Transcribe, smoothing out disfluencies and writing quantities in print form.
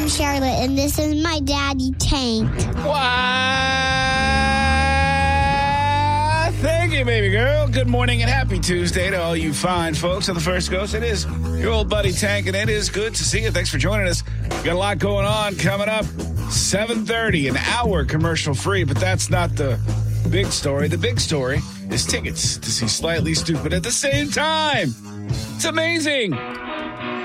I'm Charlotte, and this is my daddy, Tank. Why, thank you, baby girl. Good morning and happy Tuesday to all you fine folks on the First Coast. It is your old buddy Tank, and it is good to see you. Thanks for joining us. We got a lot going on coming up. 7:30, an hour commercial free, but that's not the big story. The big story is tickets to see Slightly Stoopid at the same time. It's amazing.